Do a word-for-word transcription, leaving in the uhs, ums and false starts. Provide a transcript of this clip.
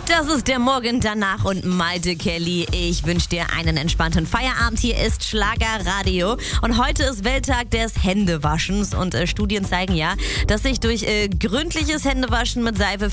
Das ist der Morgen danach und Malte Kelly. Ich wünsche dir einen entspannten Feierabend. Hier ist Schlagerradio und heute ist Welttag des Händewaschens und äh, Studien zeigen ja, dass sich durch äh, gründliches Händewaschen mit Seife